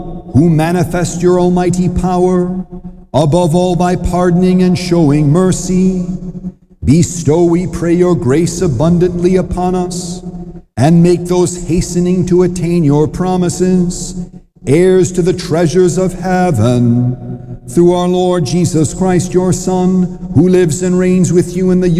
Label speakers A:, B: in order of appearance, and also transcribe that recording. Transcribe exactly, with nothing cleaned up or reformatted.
A: who manifest your almighty power, above all by pardoning and showing mercy, bestow, we pray, your grace abundantly upon us, and make those hastening to attain your promises heirs to the treasures of heaven, through our Lord Jesus Christ, your Son, who lives and reigns with you in the